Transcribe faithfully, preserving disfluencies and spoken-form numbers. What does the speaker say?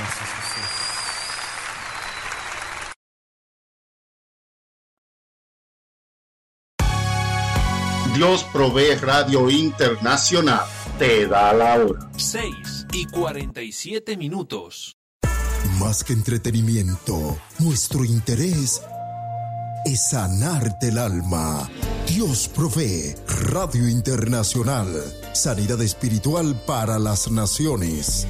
Gracias, Jesús. Dios Provee Radio Internacional te da la hora. seis y cuarenta y siete minutos. Más que entretenimiento, nuestro interés es sanarte el alma. Dios Provee Radio Internacional. Sanidad espiritual para las naciones.